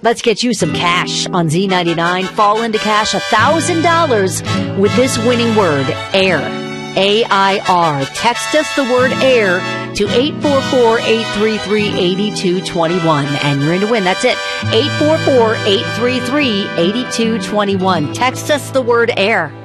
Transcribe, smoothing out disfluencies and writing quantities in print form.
Let's get you some cash on Z99. Fall into cash $1,000 with this winning word, AIR. AIR. Text us the word AIR to 844-833-8221. And you're in to win. That's it. 844-833-8221. Text us the word AIR.